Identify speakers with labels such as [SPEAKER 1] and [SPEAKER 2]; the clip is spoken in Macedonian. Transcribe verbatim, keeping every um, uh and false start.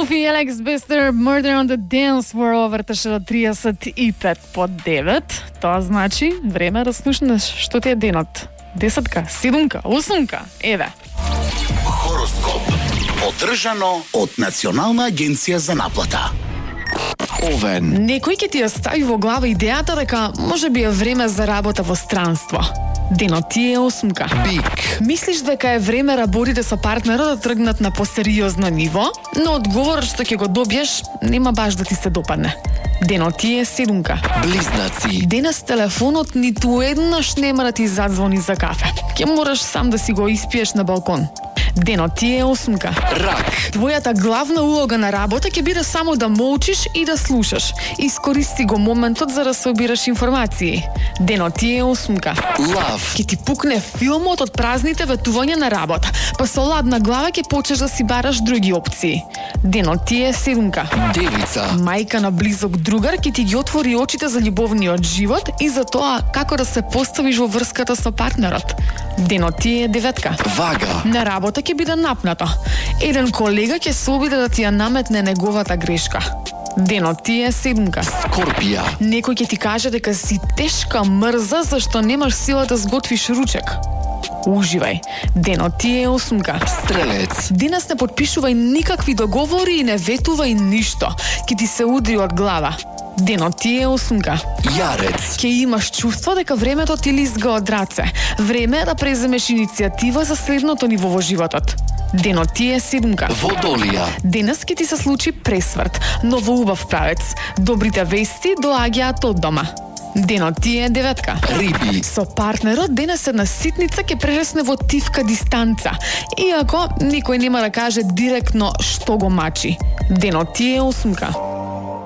[SPEAKER 1] Sophie Alex Bester, Murder on the Dance Floor, вртеше до триесет и пет по девет. Тоа значи време да слушнеш што ти е денот. Десетка, седумка, осумка, еве.
[SPEAKER 2] Хороскоп. Одржано од Национална агенција за наплата.
[SPEAKER 3] Овен.
[SPEAKER 1] Некој ќе ти ја стави во глава идејата дека може би е време за работа во странство. Денот ти е осумка.
[SPEAKER 3] Бик.
[SPEAKER 1] Мислиш дека е време работите со партнерот да тргнат на посериозно ниво, но одговорот што ќе го добиеш нема баш да ти се допадне. Денот ти е седумка.
[SPEAKER 3] Близнаци.
[SPEAKER 1] Денес телефонот ниту еднаш нема да ти задзвони за кафе. Ќе мораш сам да си го испиеш на балкон. Денот ти е осумка.
[SPEAKER 3] Рак.
[SPEAKER 1] Твојата главна улога на работа ќе биде само да молчиш и да слушаш. Искористи го моментот за да собираш информации. Денот ти е осумка.
[SPEAKER 3] Лав.
[SPEAKER 1] Ќе ти пукне филмот од празните ветувања на работа, па со ладна глава ќе почнеш да си бараш други опции. Денот ти е седумка.
[SPEAKER 3] Девица.
[SPEAKER 1] Мајка на близок другар ќе ти ги отвори очите за љубовниот живот и за тоа како да се поставиш во врската со партнерот. Денот ти е деветка.
[SPEAKER 3] Вага.
[SPEAKER 1] На работа ќе биде напнато. Еден колега ќе се обиде да ти ја наметне неговата грешка. Денот ти е седумка.
[SPEAKER 3] Скорпија.
[SPEAKER 1] Некој ќе ти каже дека си тешка мрза зашто немаш сила да сготвиш ручек. Уживај. Денот ти е осумка.
[SPEAKER 3] Стрелец.
[SPEAKER 1] Денес не подпишувај никакви договори и не ветувај ништо. Ќе ти се удри од глава. Денот ти е осумка.
[SPEAKER 3] Јарец.
[SPEAKER 1] Ќе имаш чувство дека времето ти лизга од раце. Време е да преземеш иницијатива за следното ниво во животот. Денот ти е седумка.
[SPEAKER 3] Водолија.
[SPEAKER 1] Денес ќе ти се случи пресврт, но во убав правец. Добрите вести доаѓаат од дома. Денот ти е деветка.
[SPEAKER 3] Риби.
[SPEAKER 1] Со партнерот денес една ситница ќе прересне во тивка дистанца, иако никој нема да каже директно што го мачи. Денот ти е осумка.